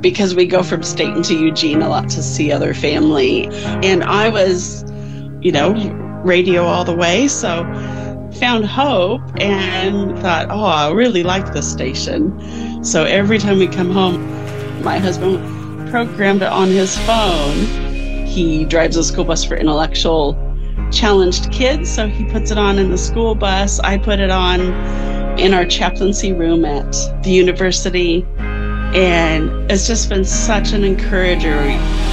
because we go from Staten to Eugene a lot to see other family. And I was, radio all the way. So found Hope and thought, oh, I really like this station. So every time we come home, my husband programmed it on his phone. He drives a school bus for intellectual challenged kids, so he puts it on in the school bus. I put it on in our chaplaincy room at the university, and it's just been such an encourager.